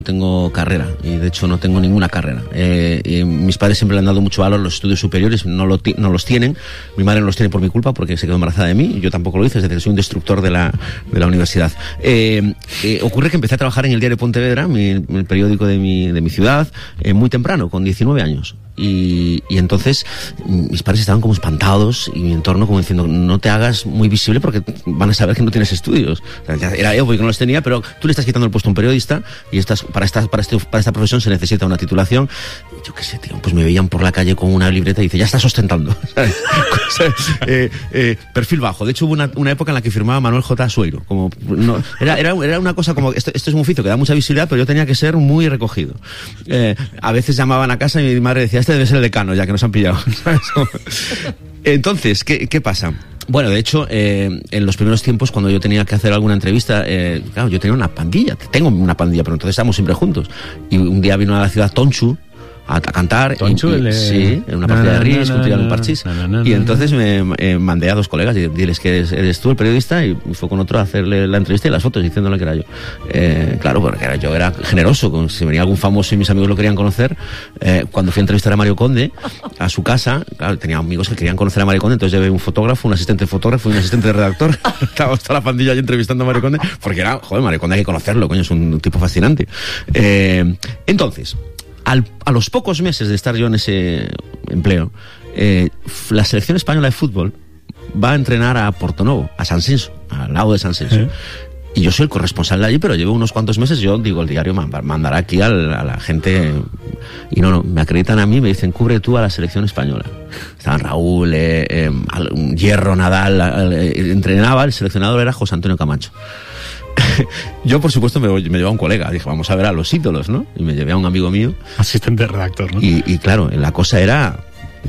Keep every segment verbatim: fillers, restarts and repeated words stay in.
Tengo carrera y de hecho no tengo ninguna carrera. Eh, eh, mis padres siempre le han dado mucho valor a los estudios superiores, no, lo no los tienen. Mi madre no los tiene por mi culpa porque se quedó embarazada de mí, yo tampoco lo hice, es decir, soy un destructor de la, de la universidad. Eh, eh, ocurre que empecé a trabajar en el diario Pontevedra, mi, el periódico de mi, de mi ciudad, eh, muy temprano, con diecinueve años. Y, y entonces mis padres estaban como espantados y mi entorno como diciendo no te hagas muy visible porque van a saber que no tienes estudios. O sea, ya era obvio que no los tenía, pero tú le estás quitando el puesto a un periodista y estás, para, esta, para, este, para esta profesión se necesita una titulación. Yo qué sé, tío, pues me veían por la calle con una libreta y dice, ya estás ostentando. ¿Sabes? eh, eh, perfil bajo. De hecho hubo una, una época en la que firmaba Manuel J. Sueiro. Como, no, era, era, era una cosa como, esto, esto es un oficio que da mucha visibilidad, pero yo tenía que ser muy recogido. Eh, a veces llamaban a casa y mi madre decía, este debe ser el decano, ya que nos han pillado. ¿Sabes? Entonces, ¿qué, qué pasa? Bueno, de hecho, eh, en los primeros tiempos, cuando yo tenía que hacer alguna entrevista, eh, claro, yo tenía una pandilla, tengo una pandilla, pero entonces estábamos siempre juntos. Y un día vino a la ciudad Tonchu a, a cantar. Tonchu, y, y, le... Sí, en una partida de risco, un tirado un parchís. Na, na, na, y entonces me eh, mandé a dos colegas y diles que eres, eres tú el periodista, y fue con otro a hacerle la entrevista y las fotos, diciéndole que era yo. Eh, claro, porque era, yo era generoso, con, si venía algún famoso y mis amigos lo querían conocer. Eh, cuando fui a entrevistar a Mario Conde a su casa, claro, tenía amigos que querían conocer a Mario Conde, entonces llevé un fotógrafo, un asistente de fotógrafo y un asistente de redactor. Estábamos toda la pandilla allí entrevistando a Mario Conde, porque era, joder, Mario Conde hay que conocerlo, coño, es un tipo fascinante. Eh, entonces, Al, a los pocos meses de estar yo en ese empleo, eh, la selección española de fútbol va a entrenar a Portonovo, a San Senso, al lado de San Senso. ¿Eh? Y yo soy el corresponsal de allí, pero llevo unos cuantos meses, yo digo, el diario mandará aquí al, a la gente, y no, no, me acreditan a mí, me dicen, cubre tú a la selección española. Estaban Raúl, eh, eh, Hierro, Nadal, eh, entrenaba, el seleccionador era José Antonio Camacho. Yo, por supuesto, me, me llevaba a un colega. Dije, vamos a ver a los ídolos, ¿no? Y me llevé a un amigo mío. Asistente redactor, ¿no? Y, y claro, la cosa era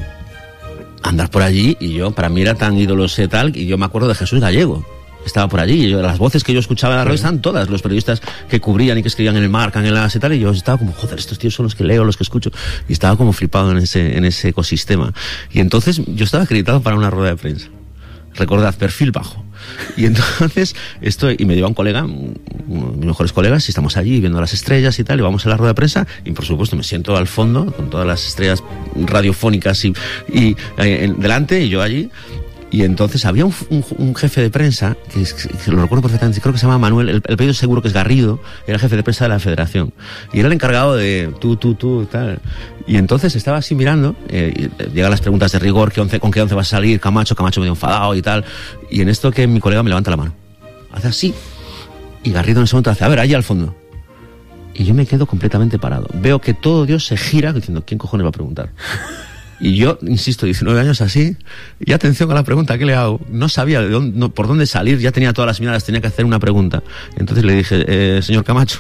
andar por allí, y yo, para mí era tan ídolos y tal, y yo me acuerdo de Jesús Gallego. Estaba por allí, y yo, las voces que yo escuchaba en la radio estaban todas, los periodistas que cubrían y que escribían en el Marca, en el As y tal, y yo estaba como, joder, estos tíos son los que leo, los que escucho, y estaba como flipado en ese, en ese ecosistema. Y entonces yo estaba acreditado para una rueda de prensa. Recordad, perfil bajo. Y entonces estoy, y me lleva un colega, uno de mis mejores colegas, y estamos allí viendo las estrellas y tal, y vamos a la rueda de prensa, y por supuesto me siento al fondo con todas las estrellas radiofónicas y, y eh, delante, y yo allí. Y entonces había un, un, un jefe de prensa, que, que lo recuerdo perfectamente, creo que se llama Manuel, el, el apellido seguro que es Garrido, era el jefe de prensa de la Federación. Y era el encargado de tú, tú, tú, tal. Y entonces estaba así mirando, eh, y llegan las preguntas de rigor, ¿qué once, ¿con qué once vas a salir? Camacho, Camacho medio enfadado y tal. Y en esto que mi colega me levanta la mano. Hace así. Y Garrido en ese momento hace, a ver, allí al fondo. Y yo me quedo completamente parado. Veo que todo Dios se gira diciendo, ¿quién cojones va a preguntar? Y yo, insisto, diecinueve años así, y atención a la pregunta, ¿qué le hago? No sabía de dónde, no, por dónde salir, ya tenía todas las miradas, tenía que hacer una pregunta. Entonces le dije, eh, señor Camacho,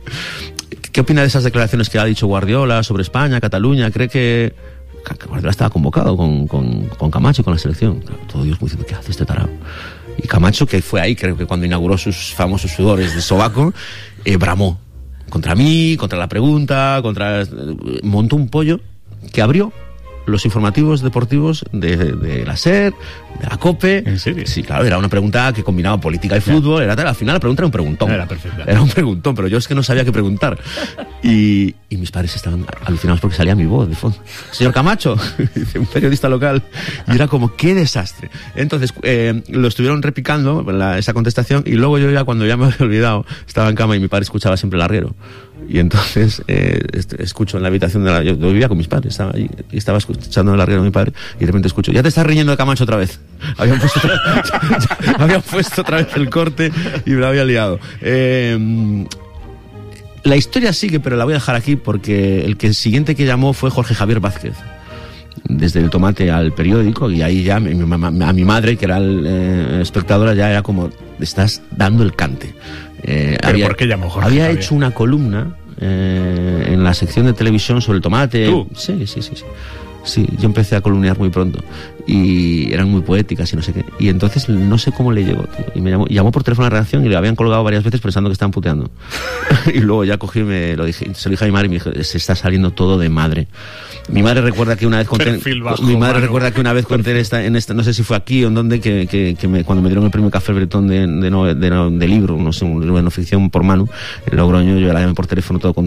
¿qué opina de esas declaraciones que ha dicho Guardiola sobre España, Cataluña? ¿Cree que, que Guardiola estaba convocado con, con, con Camacho y con la selección? Claro, todo Dios muy diciendo, ¿qué hace este tarado? Y Camacho, que fue ahí, creo que cuando inauguró sus famosos sudores de sobaco, eh, bramó contra mí, contra la pregunta, contra... montó un pollo que abrió los informativos deportivos de, de, de la SER, de la COPE. ¿En serio? Sí, claro, era una pregunta que combinaba política y fútbol, era tal, al final la pregunta era un preguntón. Era perfecta. Era un preguntón, pero yo es que no sabía qué preguntar. Y, y mis padres estaban alucinados porque salía mi voz de fondo. Señor Camacho, un periodista local, y era como, qué desastre. Entonces, eh, lo estuvieron repicando, la, esa contestación, y luego yo ya, cuando ya me había olvidado, estaba en cama y mi padre escuchaba siempre el arriero. Y entonces eh, escucho en la habitación de la... Yo vivía con mis padres, estaba allí, y estaba escuchando el arriero de mi padre, y de repente escucho, ya te estás riñendo de Camacho otra vez. Habían puesto otra, ya, ya, habían puesto otra vez el corte y me lo había liado. Eh, la historia sigue, pero la voy a dejar aquí porque el que el siguiente que llamó fue Jorge Javier Vázquez. Desde el tomate al periódico, y ahí ya mi, mi, a mi madre, que era el, eh, espectadora, ya era como, estás dando el cante. Eh, ¿Pero había, por qué llamó Jorge Había Javier? hecho una columna eh, en la sección de televisión sobre el tomate. ¿Tú? Sí, sí, sí, sí. Sí, yo empecé a columniar muy pronto. y eran muy poéticas y no sé qué. Y entonces no sé cómo le llegó, tío. Y me llamó, llamó por teléfono a la redacción y le habían colgado varias veces pensando que estaban puteando. Y luego ya cogí y me lo dije, se lo dije a mi madre y me dijo, se está saliendo todo de madre. Mi madre recuerda que una vez conté, bajo, mi madre mano. recuerda que una vez conté en esta, en esta, no sé si fue aquí o en donde, que, que, que me, cuando me dieron el premio Café Bretón de, de, no, de, no, de libro, no sé, un libro de no ficción por Manu, en Logroño, yo la llamé por teléfono todo con